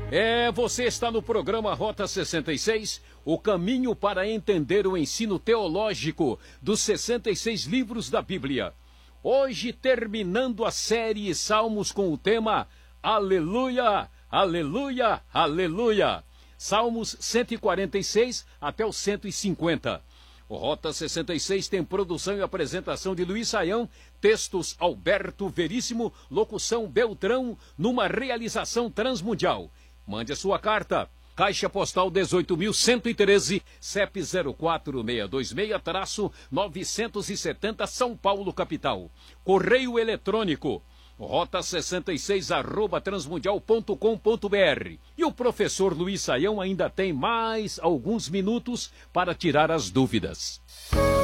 Você está no programa Rota 66, o caminho para entender o ensino teológico dos 66 livros da Bíblia. Hoje terminando a série Salmos com o tema Aleluia, Aleluia, Aleluia. Salmos 146 até o 150. O Rota 66 tem produção e apresentação de Luiz Saião, textos Alberto Veríssimo, locução Beltrão, numa realização transmundial. Mande a sua carta. Caixa Postal 18.113, CEP 04626-970, São Paulo, capital. Correio eletrônico, rota66@transmundial.com.br. E o professor Luiz Saião ainda tem mais alguns minutos para tirar as dúvidas.